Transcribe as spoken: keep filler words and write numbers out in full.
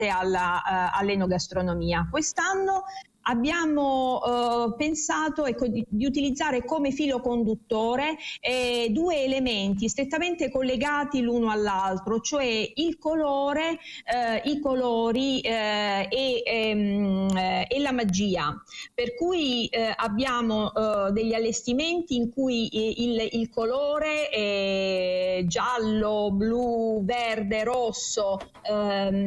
legate alla, uh, all'enogastronomia. Quest'anno abbiamo uh, pensato ecco, di, di utilizzare come filo conduttore eh, due elementi strettamente collegati l'uno all'altro, cioè il colore, eh, i colori eh, e, ehm, eh, e la magia. Per cui eh, abbiamo eh, degli allestimenti in cui il, il colore è giallo, blu, verde, rosso, ehm,